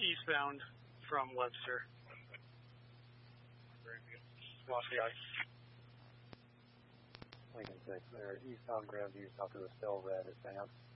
eastbound from Webster. Lost the ice. Lincoln 6 there. Eastbound Grandview, south of the Still Red, advance.